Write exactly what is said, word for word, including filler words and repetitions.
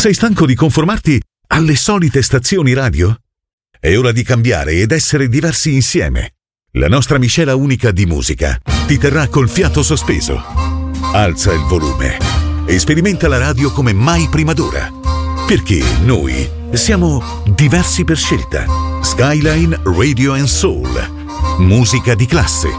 Sei stanco di conformarti alle solite stazioni radio? È ora di cambiare ed essere diversi insieme. La nostra miscela unica di musica ti terrà col fiato sospeso. Alza il volume e sperimenta la radio come mai prima d'ora. Perché noi siamo diversi per scelta. Skyline Radio and Soul. Musica di classe.